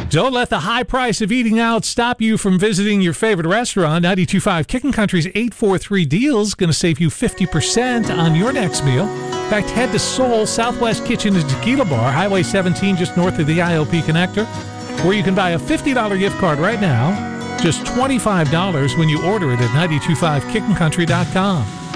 Don't let the high price of eating out stop you from visiting your favorite restaurant. 92.5 Kickin' Country's 843 deal is going to save you 50% on your next meal. In fact, head to Seoul Southwest Kitchen and Tequila Bar, Highway 17, just north of the ILP connector, where you can buy a $50 gift card right now, just $25 when you order it at 925kickincountry.com.